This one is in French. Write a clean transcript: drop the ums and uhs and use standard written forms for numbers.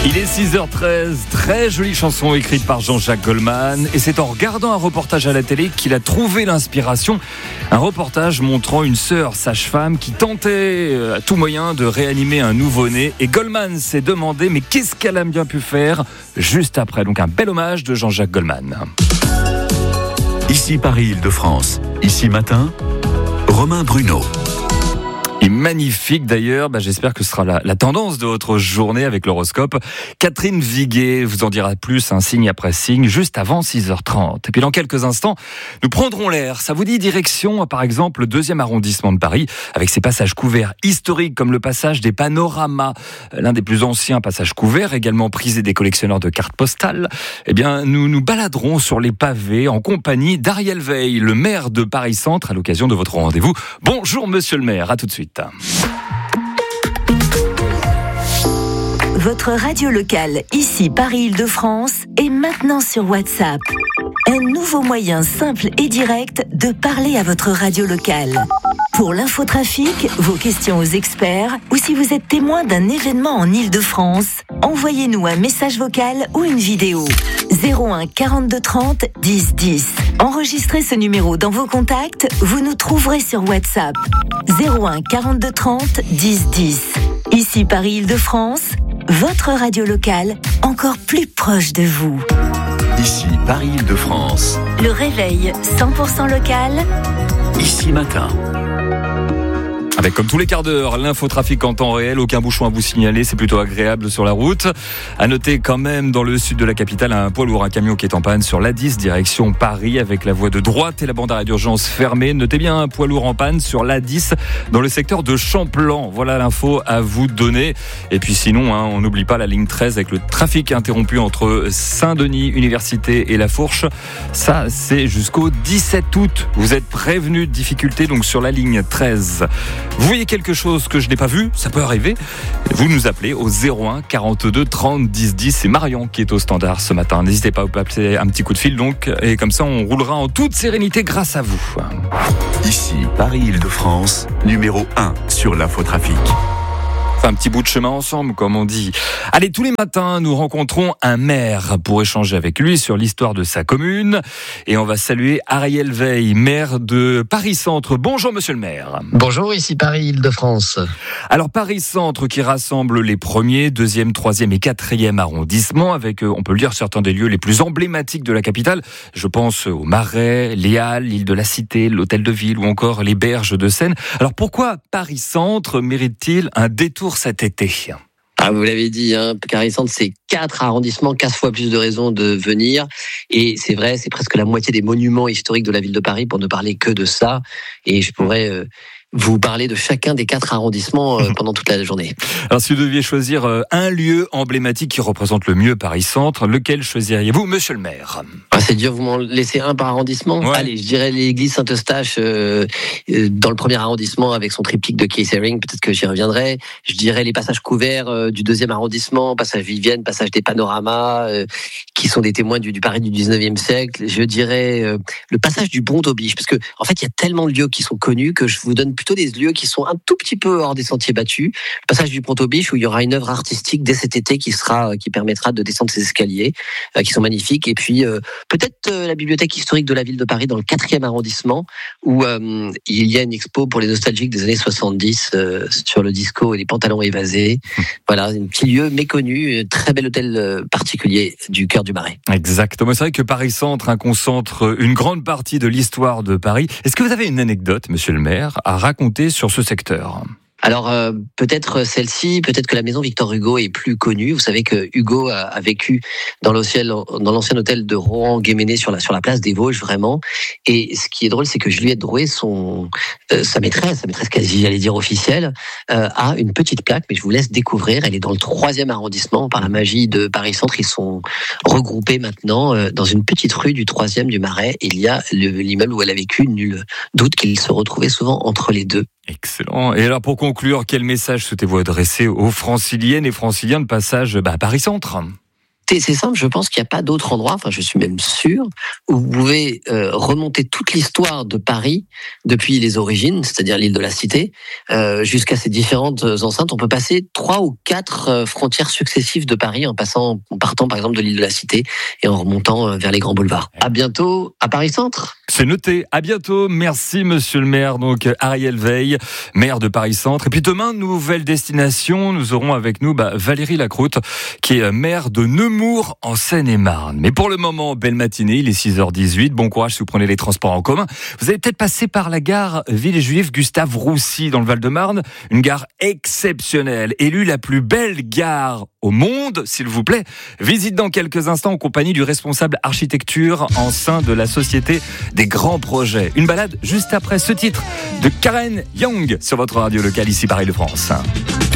Il est 6h13, très jolie chanson écrite par Jean-Jacques Goldman. Et c'est en regardant un reportage à la télé qu'il a trouvé l'inspiration. Un reportage montrant une sœur sage-femme qui tentait à tout moyen de réanimer un nouveau-né. Et Goldman s'est demandé, mais qu'est-ce qu'elle a bien pu faire juste après. Donc un bel hommage de Jean-Jacques Goldman. Ici Paris-Île-de-France. Ici matin, Romain Bruno. Et magnifique d'ailleurs, j'espère que ce sera la tendance de votre journée avec l'horoscope. Catherine Viguet vous en dira plus, signe après signe, juste avant 6h30. Et puis dans quelques instants, nous prendrons l'air. Ça vous dit direction, par exemple, le 2e arrondissement de Paris, avec ses passages couverts historiques comme le passage des Panoramas, l'un des plus anciens passages couverts, également prisé des collectionneurs de cartes postales. Eh bien, nous nous baladerons sur les pavés en compagnie d'Ariel Veil, le maire de Paris-Centre, à l'occasion de votre rendez-vous. Bonjour monsieur le maire, à tout de suite. Votre radio locale, ici Paris-Île-de-France, est maintenant sur WhatsApp. Un nouveau moyen simple et direct de parler à votre radio locale. Pour l'infotrafic, vos questions aux experts, ou si vous êtes témoin d'un événement en Île-de-France, envoyez-nous un message vocal ou une vidéo. 01 42 30 10 10. Enregistrez ce numéro dans vos contacts, vous nous trouverez sur WhatsApp. 01 42 30 10 10. Ici Paris-Île-de-France, votre radio locale, encore plus proche de vous. Ici Paris-Île-de-France. Le réveil 100% local. Ici matin. Avec comme tous les quarts d'heure, l'infotrafic en temps réel, aucun bouchon à vous signaler, c'est plutôt agréable sur la route. À noter quand même dans le sud de la capitale, un poids lourd, un camion qui est en panne sur l'A10 direction Paris avec la voie de droite et la bande d'arrêt d'urgence fermée. Notez bien un poids lourd en panne sur l'A10 dans le secteur de Champlan. Voilà l'info à vous donner. Et puis sinon, on n'oublie pas la ligne 13 avec le trafic interrompu entre Saint-Denis, Université et La Fourche. Ça, c'est jusqu'au 17 août. Vous êtes prévenus de difficultés donc sur la ligne 13. Vous voyez quelque chose que je n'ai pas vu, ça peut arriver. Vous nous appelez au 01 42 30 10 10. C'est Marion qui est au standard ce matin. N'hésitez pas à vous passer un petit coup de fil donc. Et comme ça, on roulera en toute sérénité grâce à vous. Ici Paris-Île-de-France, numéro 1 sur l'infotrafic. Un petit bout de chemin ensemble, comme on dit. Allez, tous les matins, nous rencontrons un maire pour échanger avec lui sur l'histoire de sa commune. Et on va saluer Ariel Veil, maire de Paris-Centre. Bonjour, monsieur le maire. Bonjour, ici Paris-Île-de-France. Alors, Paris-Centre qui rassemble les 1er, 2e, 3e et 4e arrondissements avec, on peut le dire, certains des lieux les plus emblématiques de la capitale. Je pense au Marais, les Halles, l'île de la Cité, l'hôtel de ville ou encore les berges de Seine. Alors, pourquoi Paris-Centre mérite-t-il un détour cet été? Vous l'avez dit, Paris-Centre, c'est 4 arrondissements, 4 fois plus de raisons de venir. Et c'est vrai, c'est presque la moitié des monuments historiques de la ville de Paris pour ne parler que de ça. Et je pourrais vous parler de chacun des 4 arrondissements pendant toute la journée. Alors, si vous deviez choisir un lieu emblématique qui représente le mieux Paris-Centre, lequel choisiriez-vous, monsieur le maire? C'est dur, vous m'en laissez un par arrondissement. Ouais. Allez, je dirais l'église Saint-Eustache dans le 1er arrondissement avec son triptyque de Keisering, peut-être que j'y reviendrai. Je dirais les passages couverts du 2e arrondissement, passage Vivienne, passage des Panoramas, qui sont des témoins du Paris du 19e siècle. Je dirais le passage du Pont-au-Biche, parce que en fait, il y a tellement de lieux qui sont connus que je vous donne plutôt des lieux qui sont un tout petit peu hors des sentiers battus. Le passage du Pont-au-Biche où il y aura une œuvre artistique dès cet été qui permettra de descendre ces escaliers qui sont magnifiques. Et puis peut-être la bibliothèque historique de la ville de Paris dans le 4e arrondissement où il y a une expo pour les nostalgiques des années 70 sur le disco et les pantalons évasés. Voilà, un petit lieu méconnu, très bel hôtel particulier du cœur du Marais. Exactement. C'est vrai que Paris-Centre concentre une grande partie de l'histoire de Paris. Est-ce que vous avez une anecdote, monsieur le maire, à raconter sur ce secteur ? Alors peut-être celle-ci, peut-être que la maison Victor Hugo est plus connue. Vous savez que Hugo a vécu dans l'ancien hôtel de Rohan-Guéméné sur la place des Vosges vraiment. Et ce qui est drôle, c'est que Juliette Drouet, sa maîtresse quasi, j'allais dire officielle, a une petite plaque, mais je vous laisse découvrir. Elle est dans le 3e arrondissement. Par la magie de Paris-Centre, ils sont regroupés maintenant dans une petite rue du 3e du Marais. Il y a l'immeuble où elle a vécu. Nul doute qu'il se retrouvait souvent entre les deux. Excellent. Et alors pour conclure, quel message souhaitez-vous adresser aux franciliennes et franciliens de passage à Paris-Centre ? c'est simple, je pense qu'il n'y a pas d'autre endroit, enfin je suis même sûr, où vous pouvez remonter toute l'histoire de Paris depuis les origines, c'est-à-dire l'île de la Cité, jusqu'à ces différentes enceintes. On peut passer 3 ou 4 frontières successives de Paris en partant par exemple de l'île de la Cité et en remontant vers les grands boulevards. À bientôt à Paris Centre. C'est noté. À bientôt. Merci, monsieur le maire. Donc, Ariel Veil, maire de Paris Centre. Et puis demain, nouvelle destination. Nous aurons avec nous Valérie Lacroute, qui est maire de Nemours, en Seine-et-Marne. Mais pour le moment, belle matinée. Il est 6h18. Bon courage si vous prenez les transports en commun. Vous allez peut-être passer par la gare Villejuif Gustave Roussy, dans le Val-de-Marne. Une gare exceptionnelle. Élue la plus belle gare au monde, s'il vous plaît. Visite dans quelques instants en compagnie du responsable architecture en sein de la Société des grands projets. Une balade juste après ce titre de Karen Young sur votre radio locale ici Paris de France.